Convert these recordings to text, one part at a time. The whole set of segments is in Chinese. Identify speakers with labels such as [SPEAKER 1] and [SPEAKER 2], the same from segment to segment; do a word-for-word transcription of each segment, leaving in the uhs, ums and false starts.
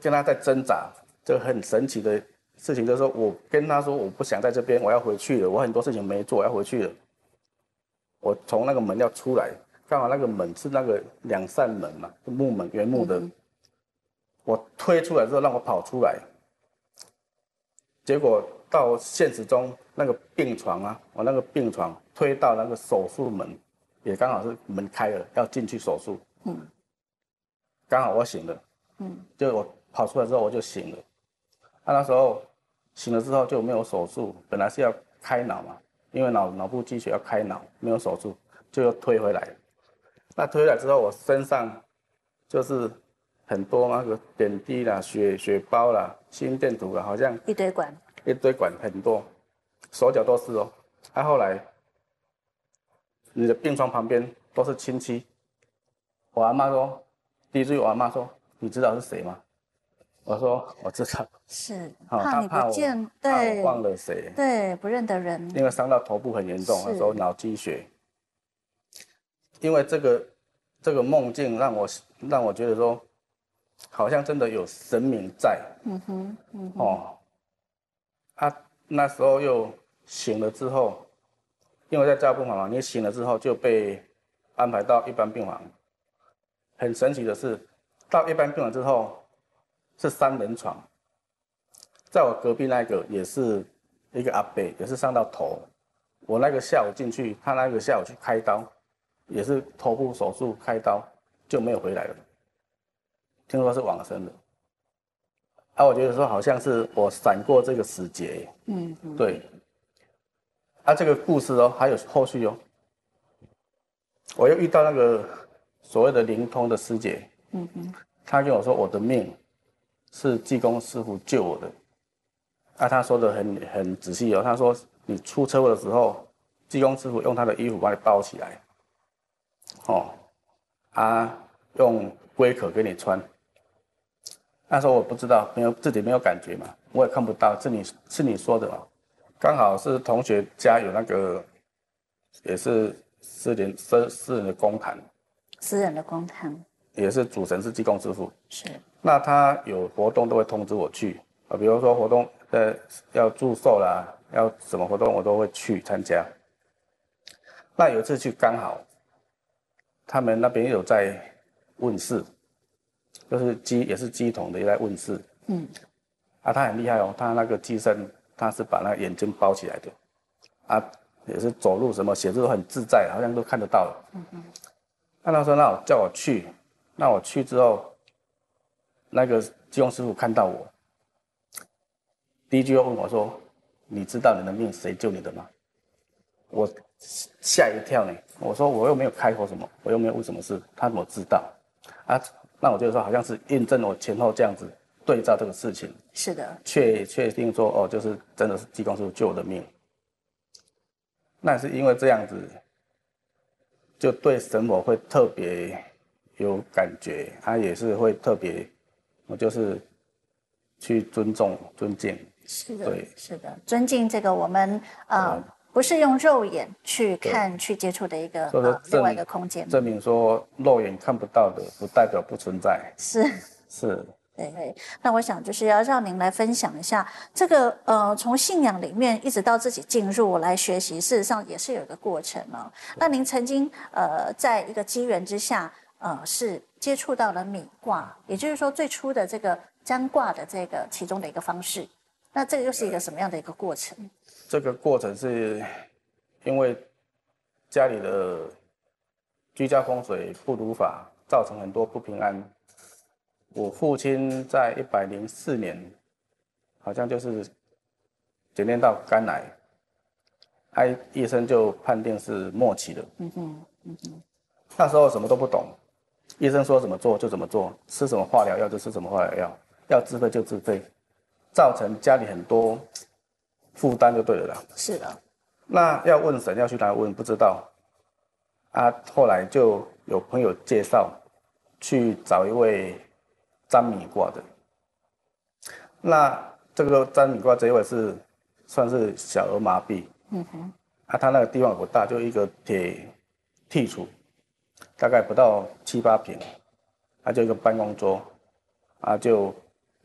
[SPEAKER 1] 跟他在挣扎。这个很神奇的事情就是说，我跟他说我不想在这边，我要回去了，我很多事情没做，我要回去了。我从那个门要出来，刚好那个门是那个两扇门嘛，木门原木的。嗯、我推出来之后，让我跑出来，结果到现实中那个病床啊，我那个病床推到那个手术门，也刚好是门开了，要进去手术。嗯，刚好我醒了。嗯，就我跑出来之后我就醒了。他、啊、那时候醒了之后就没有手术，本来是要开脑嘛。因为脑脑部积血要开脑，没有手术，就又推回来。那推回来之后，我身上就是很多那个点滴啦、血血包啦、心电图啦，好像
[SPEAKER 2] 一堆管，
[SPEAKER 1] 一堆管很多，手脚都是哦。他、啊、后来，你的病床旁边都是亲戚。我阿嬤说，第一句我阿嬤说：“你知道是谁吗？”我说我知道，
[SPEAKER 2] 是
[SPEAKER 1] 怕
[SPEAKER 2] 你不见，
[SPEAKER 1] 对，怕我忘了谁，
[SPEAKER 2] 对，不认得人，
[SPEAKER 1] 因为伤到头部很严重，那时候脑积血。因为这个这个梦境让我让我觉得说，好像真的有神明在。嗯哼，嗯哼。哦，啊，那时候又醒了之后，因为在加护病房嘛，你醒了之后就被安排到一般病房。很神奇的是，到一般病房之后。是三人床，在我隔壁那个也是一个阿伯，也是伤到头。我那个下午进去，他那个下午去开刀，也是头部手术开刀，就没有回来了。听说是往生的。啊，我觉得说好像是我闪过这个时节。嗯嗯。对。啊，这个故事哦，还有后续哦。我又遇到那个所谓的灵通的师姐。嗯嗯。她跟我说我的命。是济公师傅救我的，啊，他说的很很仔细哦。他说你出车祸的时候，济公师傅用他的衣服把你包起来，哦，啊，用龟壳给你穿。那时候我不知道，没有自己没有感觉嘛，我也看不到，是你是你说的嘛。刚好是同学家有那个，也是私人私私人的公坛，
[SPEAKER 2] 私人的公坛，
[SPEAKER 1] 也是主神是济公师傅，
[SPEAKER 2] 是。
[SPEAKER 1] 那他有活动都会通知我去啊，比如说活动呃要祝寿啦，要什么活动我都会去参加。那有一次去刚好，他们那边有在问世，就是鸡也是鸡桶的也在问世。嗯。啊，他很厉害哦，他那个鸡身他是把那个眼睛包起来的，啊，也是走路什么写字都很自在，好像都看得到了。嗯嗯。那他说那我叫我去，那我去之后。那个济公师傅看到我，第一句就问我说：“你知道你的命谁救你的吗？”我吓一跳呢。我说：“我又没有开口什么，我又没有问什么事，他怎么知道？”啊，那我就说好像是印证我前后这样子对照这个事情。
[SPEAKER 2] 是的，
[SPEAKER 1] 确确定说哦，就是真的是济公师傅救我的命。那是因为这样子，就对神佛会特别有感觉，他也是会特别。我就是去尊重、尊敬，
[SPEAKER 2] 是的，对，是的，尊敬这个我们呃不是用肉眼去看、去接触的一个呃另外一个空间，
[SPEAKER 1] 证明说肉眼看不到的，不代表不存在。
[SPEAKER 2] 是
[SPEAKER 1] 是，
[SPEAKER 2] 对对。那我想就是要让您来分享一下这个呃，从信仰里面一直到自己进入来学习，事实上也是有一个过程哦。那您曾经呃在一个机缘之下。呃，是接触到了米卦，也就是说最初的这个占卦的这个其中的一个方式。那这个又是一个什么样的一个过程？
[SPEAKER 1] 这个过程是因为家里的居家风水不如法，造成很多不平安。我父亲在一百零四年，好像就是检验到肝癌，他医生就判定是末期的。嗯哼，嗯哼，那时候什么都不懂。医生说怎么做就怎么做，吃什么化疗药就吃什么化疗药，要自费就自费，造成家里很多负担就对了啦。
[SPEAKER 2] 是的。
[SPEAKER 1] 那要问神要去哪问不知道，啊，后来就有朋友介绍去找一位占米卦的。那这个占米卦这一位是算是小儿麻痹，嗯哼，啊，他那个地方不大，就一个铁剔除。大概不到七八平，他就一个办公桌，啊就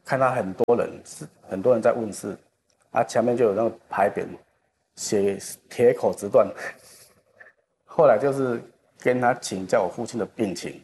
[SPEAKER 1] 看到很多人是很多人在问事，啊，前面就有那个牌匾，写铁口直断。后来就是跟他请教我父亲的病情。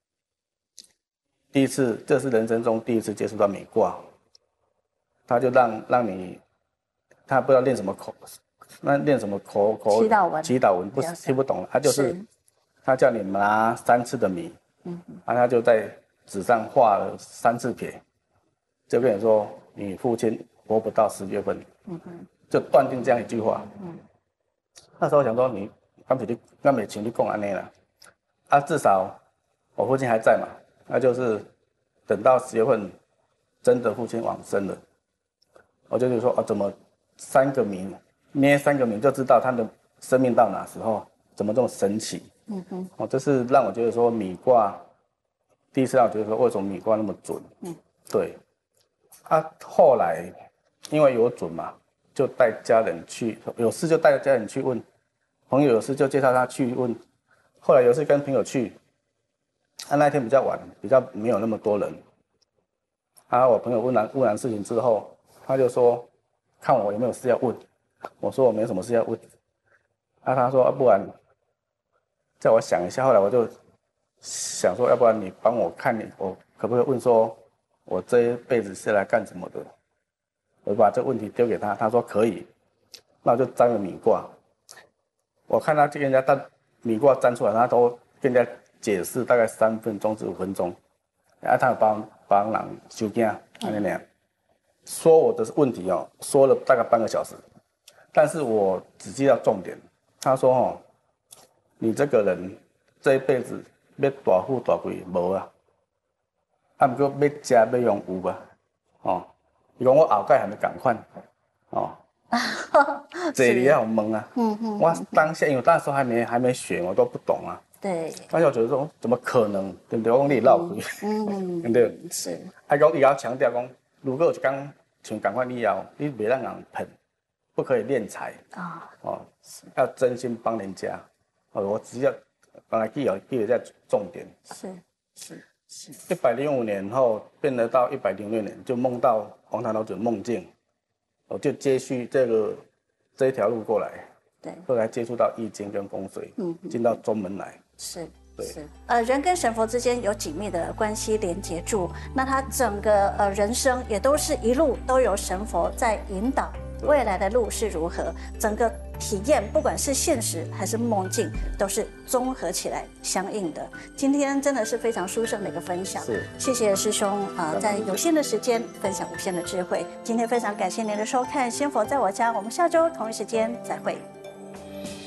[SPEAKER 1] 第一次，这是人生中第一次接触到米卦，他就让让你，他不知道念什么口，那念什么口口
[SPEAKER 2] 祈祷文，
[SPEAKER 1] 祈祷文不听不懂，他就是他叫你拿三次的米，嗯，啊，他就在纸上画了三次撇，就跟你说你父亲活不到十月份，嗯哼，就断定这样一句话。嗯，那时候想说你，刚才你刚才请你讲安尼啦，啊，至少我父亲还在嘛。那就是等到十月份，真的父亲往生了，我就是说，哦，怎么三个名捏三个名就知道他的生命到哪时候，怎么这么神奇？嗯哼，哦，这是让我觉得说米卦，第一次让我觉得说为什么米卦那么准？嗯，对。啊，后来因为有准嘛，就带家人去，有事就带家人去问，朋友有事就介绍他去问，后来有事跟朋友去。啊，那天比较晚，比较没有那么多人。啊，我朋友问完问完事情之后，他就说，看我有没有事要问。我说我没什么事要问。啊，他说啊，不然叫我想一下。后来我就想说，要不然你帮我看你，我可不可以问说，我这一辈子是来干什么的？我就把这个问题丢给他，他说可以。那我就占了米卦。我看他跟人家占米卦占出来，他都跟人家解释大概三分钟至五分钟，啊，他有帮帮人收件，安尼样说我的问题哦，说了大概半个小时，但是我只记到重点。他说哦，你这个人这一辈子要大富大贵无啊，啊不过要吃要用有吧，哦，伊讲我后盖还没赶快，哦。这里要问啊，嗯嗯，我当下因为那时候还没还没学，我都不懂啊。
[SPEAKER 2] 对，
[SPEAKER 1] 大家觉得说怎么可能，对不对？我讲你闹亏，嗯，对不对？
[SPEAKER 2] 是。
[SPEAKER 1] 还讲伊要强调讲，如果有一天像赶快你要，你别让人骗，不可以敛财啊，哦，要真心帮人家。哦，我只要刚才记有记有在重点。
[SPEAKER 2] 是是
[SPEAKER 1] 是。一百零五年后变得到一百零六年，就梦到黄潭老子梦境，我就接续这个这一条路过来。对，后来接触到易经跟风水，嗯，进到中门来。
[SPEAKER 2] 是，对，是，呃，人跟神佛之间有紧密的关系连接住，那他整个呃人生也都是一路都有神佛在引导，未来的路是如何，整个体验不管是现实还是梦境，都是综合起来相应的。今天真的是非常殊胜的一个分享，是，谢谢师兄啊、呃，在有限的时间分享无限的智慧。今天非常感谢您的收看，仙佛在我家，我们下周同一时间再会。